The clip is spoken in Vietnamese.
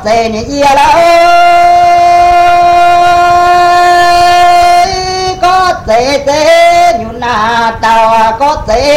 tệ này chia là có tệ tệ như na tàu có tệ